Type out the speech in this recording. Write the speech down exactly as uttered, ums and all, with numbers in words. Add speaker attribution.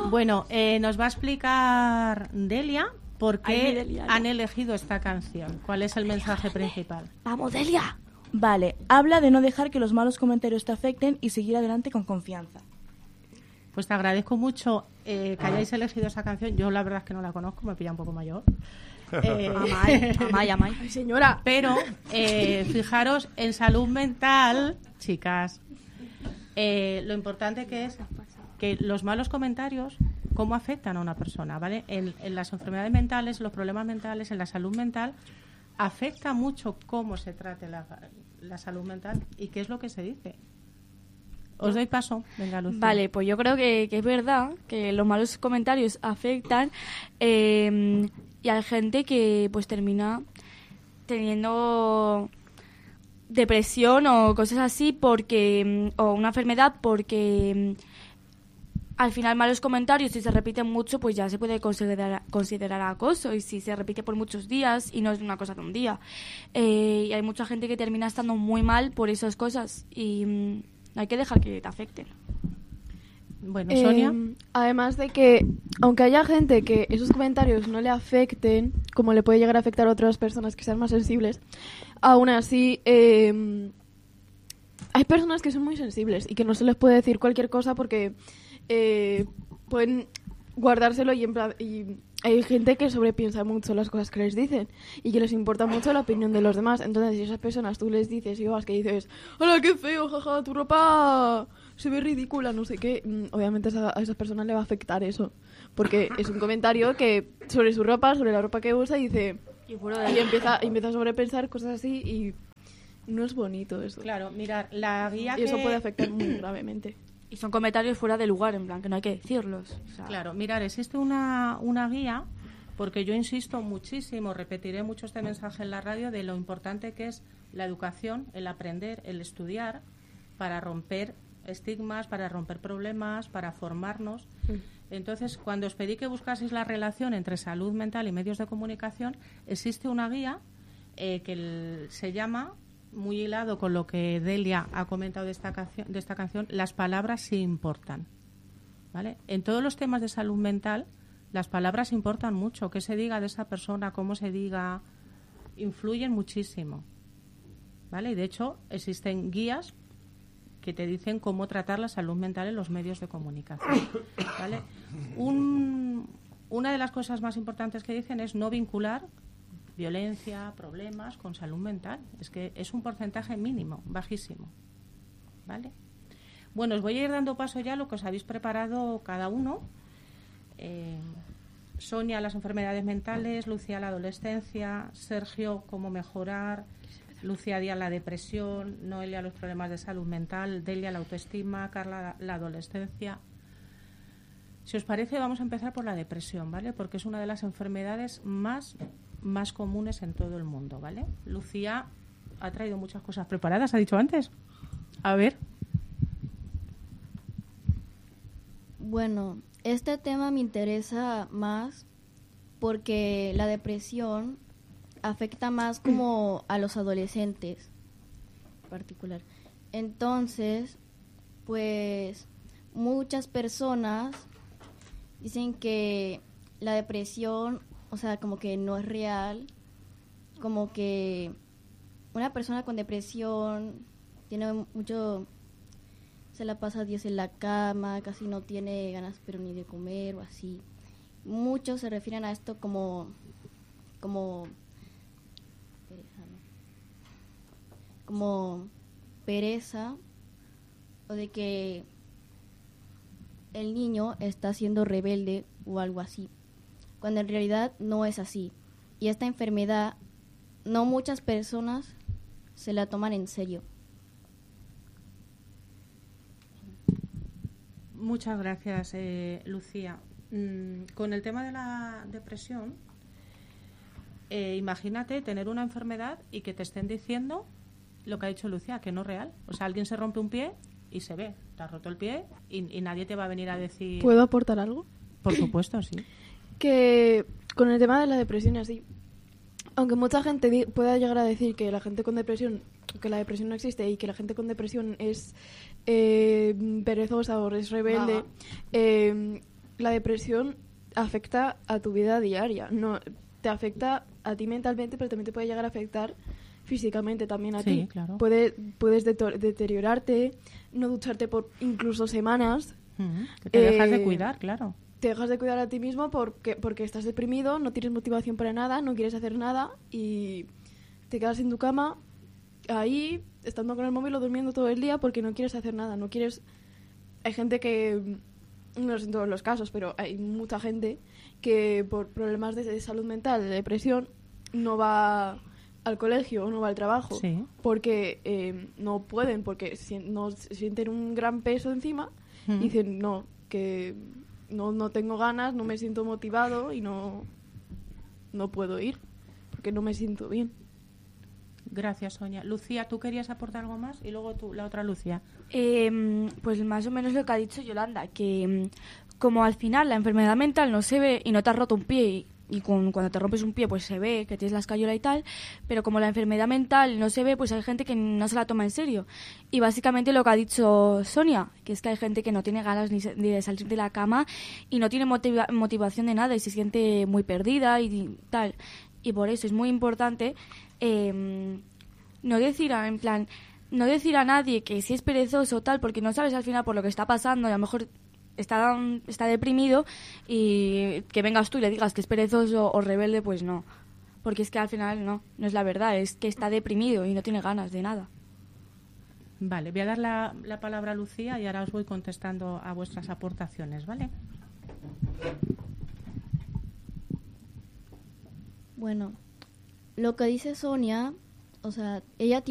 Speaker 1: Bueno, eh, nos va a explicar Delia por qué
Speaker 2: Ay, Delia,
Speaker 1: han elegido esta canción. ¿Cuál es el mensaje principal?
Speaker 2: ¡Vamos, Delia!
Speaker 3: Vale, habla de no dejar que los malos comentarios te afecten y seguir adelante con confianza.
Speaker 1: Pues te agradezco mucho eh, que hayáis elegido esa canción. Yo la verdad es que no la conozco, me pilla un poco mayor. Eh,
Speaker 2: Amay, amay, amay.
Speaker 4: Ay, señora.
Speaker 1: Pero eh, fijaros, en salud mental, chicas, eh, lo importante que es que los malos comentarios, cómo afectan a una persona, ¿vale? En, en las enfermedades mentales, los problemas mentales, en la salud mental, afecta mucho cómo se trate la, la salud mental y qué es lo que se dice. Os doy paso. Venga, Lucía.
Speaker 2: Vale, pues yo creo que, que es verdad que los malos comentarios afectan eh, y hay gente que pues termina teniendo depresión o cosas así porque o una enfermedad porque al final malos comentarios, si se repiten mucho, pues ya se puede considerar, considerar acoso, y si se repite por muchos días y no es una cosa de un día. Eh, y hay mucha gente que termina estando muy mal por esas cosas y mm, hay que dejar que te afecten.
Speaker 1: Bueno,
Speaker 4: Eh,
Speaker 1: Sonia.
Speaker 4: además de que, aunque haya gente que esos comentarios no le afecten, como le puede llegar a afectar a otras personas que sean más sensibles, aún así eh, hay personas que son muy sensibles y que no se les puede decir cualquier cosa porque eh, pueden guardárselo y, en plan, y hay gente que sobrepiensa mucho las cosas que les dicen y que les importa mucho la opinión de los demás. Entonces, si a esas personas tú les dices y vas que dices, ¡hola, qué feo, jaja, tu ropa se ve ridícula, no sé qué! Obviamente a esas personas le va a afectar eso, porque es un comentario que sobre su ropa, sobre la ropa que usa, y dice y, y empieza, y empieza a sobrepensar cosas así y no es bonito eso.
Speaker 1: Claro, mirad, la guía
Speaker 4: Y eso
Speaker 1: que...
Speaker 4: puede afectar muy gravemente.
Speaker 2: Y son comentarios fuera de lugar, en plan, que no hay que decirlos. O sea,
Speaker 1: Claro, mirad, existe una, una guía, porque yo insisto muchísimo, repetiré mucho este mensaje en la radio, de lo importante que es la educación, el aprender, el estudiar, para romper estigmas, para romper problemas, para formarnos. Entonces, cuando os pedí que buscaseis la relación entre salud mental y medios de comunicación, existe una guía eh, que el, se llama, muy hilado con lo que Delia ha comentado de esta canción, de esta canción, las palabras sí importan, ¿vale? En todos los temas de salud mental, las palabras importan mucho. Qué se diga de esa persona, cómo se diga, influyen muchísimo, ¿vale? Y de hecho, existen guías que te dicen cómo tratar la salud mental en los medios de comunicación, ¿vale? Un, una de las cosas más importantes que dicen es no vincular violencia, problemas con salud mental. Es que es un porcentaje mínimo, bajísimo, ¿vale? Bueno, os voy a ir dando paso ya a lo que os habéis preparado cada uno. Eh, Sonia, las enfermedades mentales, Lucía, la adolescencia, Sergio, cómo mejorar, Lucía Díaz, la depresión, Noelia, los problemas de salud mental, Delia, la autoestima, Carla, la adolescencia. Si os parece, vamos a empezar por la depresión, ¿vale? Porque es una de las enfermedades más, más comunes en todo el mundo, ¿vale? Lucía ha traído muchas cosas preparadas, ha dicho antes. A ver.
Speaker 5: Bueno, este tema me interesa más porque la depresión afecta más como a los adolescentes en particular. Entonces, pues muchas personas dicen que la depresión, o sea, como que no es real, como que una persona con depresión tiene mucho, se la pasa días en la cama, casi no tiene ganas pero ni de comer o así. Muchos se refieren a esto como como pereza, ¿no? como pereza o de que el niño está siendo rebelde o algo así, cuando en realidad no es así. Y esta enfermedad no muchas personas se la toman en serio.
Speaker 1: Muchas gracias, eh, Lucía. Mm, con el tema de la depresión, eh, imagínate tener una enfermedad y que te estén diciendo lo que ha dicho Lucía, que no es real. O sea, alguien se rompe un pie y se ve, te has roto el pie y, y nadie te va a venir a decir...
Speaker 4: ¿Puedo aportar algo?
Speaker 1: Por supuesto, sí.
Speaker 4: Que con el tema de la depresión y así, aunque mucha gente di- pueda llegar a decir que la gente con depresión, que la depresión no existe y que la gente con depresión es eh, perezosa o es rebelde, eh, la depresión afecta a tu vida diaria. No, te afecta a ti mentalmente, pero también te puede llegar a afectar físicamente también a
Speaker 1: Sí,
Speaker 4: ti.
Speaker 1: claro.
Speaker 4: Puede, puedes deto- deteriorarte, no ducharte por incluso semanas.
Speaker 1: Ujú, que te dejas de
Speaker 4: Eh,
Speaker 1: cuidar, claro.
Speaker 4: Te dejas de cuidar a ti mismo porque, porque estás deprimido, no tienes motivación para nada, no quieres hacer nada y te quedas en tu cama ahí, estando con el móvil o durmiendo todo el día porque no quieres hacer nada, no quieres... Hay gente que, no es en todos los casos, pero hay mucha gente que por problemas de, de salud mental, de depresión, no va al colegio o no va al trabajo
Speaker 1: Sí.
Speaker 4: porque eh, no pueden, porque si- no sienten un gran peso encima
Speaker 1: Mm.
Speaker 4: y dicen, no, que no, no tengo ganas, no me siento motivado y no, no puedo ir porque no me siento bien.
Speaker 1: Gracias, Sonia. Lucía, ¿tú querías aportar algo más? Y luego tú, la otra Lucía.
Speaker 2: Eh, pues más o menos lo que ha dicho Yolanda, que mm, como al final la enfermedad mental no se ve y no te has roto un pie y, y con, cuando te rompes un pie pues se ve que tienes la escayola y tal, pero como la enfermedad mental no se ve, pues hay gente que no se la toma en serio. Y básicamente lo que ha dicho Sonia, que es que hay gente que no tiene ganas ni, se- ni de salir de la cama y no tiene motiva- motivación de nada y se siente muy perdida y, y tal. Y por eso es muy importante eh, no decir a- en plan no decir a nadie que si es perezoso o tal, porque no sabes al final por lo que está pasando y a lo mejor está, está deprimido y que vengas tú y le digas que es perezoso o rebelde, pues no. Porque es que al final no, no es la verdad, es que está deprimido y no tiene ganas de nada.
Speaker 1: Vale, voy a dar la, la palabra a Lucía y ahora os voy contestando a vuestras aportaciones, ¿vale?
Speaker 5: Bueno, lo que dice Sonia, o sea, ella